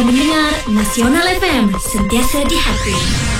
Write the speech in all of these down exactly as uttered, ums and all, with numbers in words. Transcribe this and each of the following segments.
Anda mendengar Nasional F M, sentiasa di hati.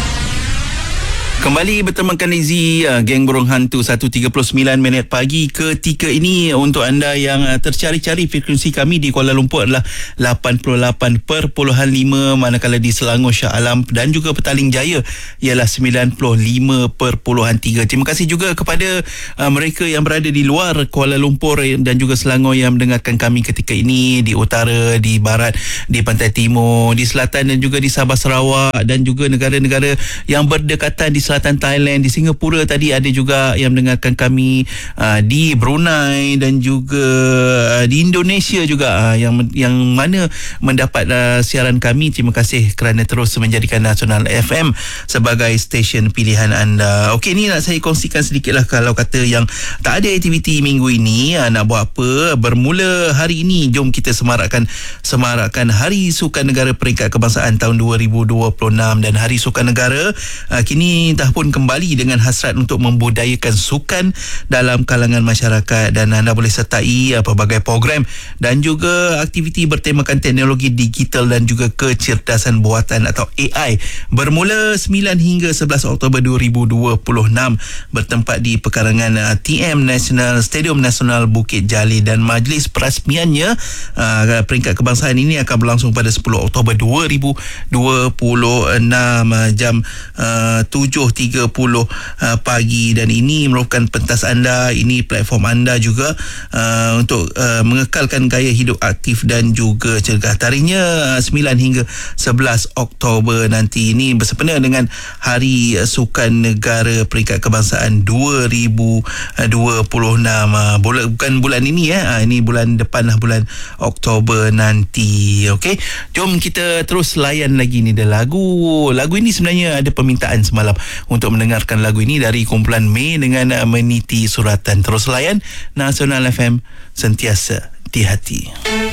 Kembali bertemankan Izzy, uh, geng burung hantu satu tiga puluh sembilan minit pagi ketika ini. Untuk anda yang uh, tercari-cari frekuensi kami di Kuala Lumpur adalah lapan puluh lapan perpuluhan lima, manakala di Selangor Shah Alam dan juga Petaling Jaya ialah sembilan puluh lima perpuluhan tiga. Terima kasih juga kepada uh, mereka yang berada di luar Kuala Lumpur dan juga Selangor yang mendengarkan kami ketika ini di utara, di barat, di pantai timur, di selatan dan juga di Sabah Sarawak dan juga negara-negara yang berdekatan di selatan Thailand, di Singapura tadi ada juga yang mendengarkan kami, uh, di Brunei dan juga uh, di Indonesia juga, uh, yang yang mana mendapat uh, siaran kami. Terima kasih kerana terus menjadikan Nasional F M sebagai stesen pilihan anda. Okey, ni nak saya kongsikan sedikitlah kalau kata yang tak ada aktiviti minggu ini, uh, nak buat apa. Bermula hari ini, jom kita semarakkan semarakkan Hari Sukan Negara Peringkat Kebangsaan tahun dua ribu dua puluh enam. Dan Hari Sukan Negara uh, kini dah pun kembali dengan hasrat untuk membudayakan sukan dalam kalangan masyarakat, dan anda boleh sertai uh, pelbagai program dan juga aktiviti bertemakan teknologi digital dan juga kecerdasan buatan atau A I bermula sembilan hingga sebelas Oktober dua ribu dua puluh enam bertempat di pekarangan uh, T M National Stadium Nasional Bukit Jalil, dan majlis perasmiannya uh, peringkat kebangsaan ini akan berlangsung pada sepuluh Oktober dua ribu dua puluh enam uh, jam uh, tujuh tiga puluh uh, pagi, dan ini merupakan pentas anda, ini platform anda juga uh, untuk uh, mengekalkan gaya hidup aktif dan juga cergah. Tarikhnya uh, sembilan hingga sebelas Oktober nanti, ini bersempena dengan Hari Sukan Negara Peringkat Kebangsaan dua ribu dua puluh enam. Uh, bulan, bukan bulan ini ya, uh, ini bulan depan lah, bulan Oktober nanti. Okey, jom kita terus layan lagi ni, ada lagu. Lagu ini sebenarnya ada permintaan semalam untuk mendengarkan lagu ini dari kumpulan Mei dengan Meniti Suratan. Terus layan Nasional F M, sentiasa di hati.